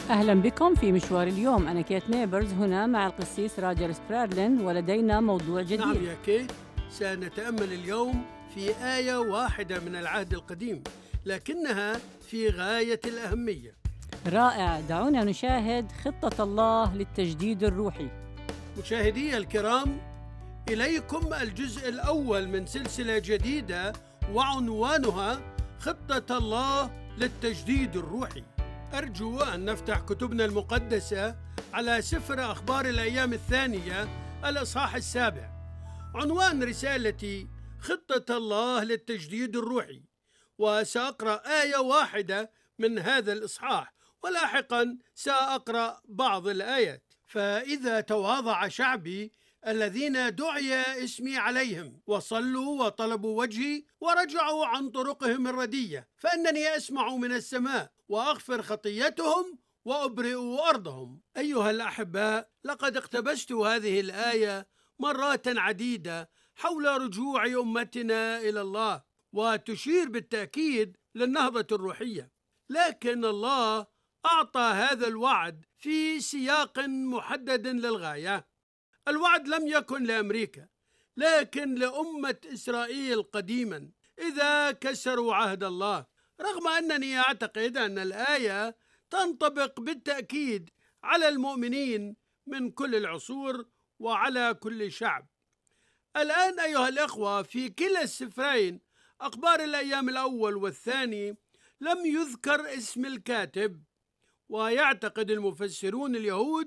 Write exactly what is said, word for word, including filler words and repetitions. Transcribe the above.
أهلا بكم في مشوار اليوم. أنا كيت نيبرز هنا مع القسيس راجر سبرادلين، ولدينا موضوع جديد. نعم يا كيت، سنتأمل اليوم في آية واحدة من العهد القديم، لكنها في غاية الأهمية. رائع، دعونا نشاهد خطة الله للتجديد الروحي. مشاهدي الكرام، إليكم الجزء الأول من سلسلة جديدة وعنوانها خطة الله للتجديد الروحي. أرجو أن نفتح كتبنا المقدسة على سفر أخبار الأيام الثانية الإصحاح السابع. عنوان رسالتي خطة الله للتجديد الروحي، وسأقرأ آية واحدة من هذا الإصحاح، ولاحقا سأقرأ بعض الآيات. فإذا تواضع شعبي الذين دعي اسمي عليهم وصلوا وطلبوا وجهي ورجعوا عن طرقهم الردية، فإنني أسمع من السماء وأغفر خطيتهم وأبرئ أرضهم. أيها الأحباء، لقد اقتبست هذه الآية مرات عديدة حول رجوع أمتنا إلى الله، وتشير بالتأكيد للنهضة الروحية. لكن الله أعطى هذا الوعد في سياق محدد للغاية. الوعد لم يكن لأمريكا، لكن لأمة إسرائيل قديما إذا كسروا عهد الله، رغم أنني أعتقد أن الآية تنطبق بالتأكيد على المؤمنين من كل العصور وعلى كل شعب. الآن أيها الأخوة، في كلا السفرين أخبار الأيام الأول والثاني لم يذكر اسم الكاتب، ويعتقد المفسرون اليهود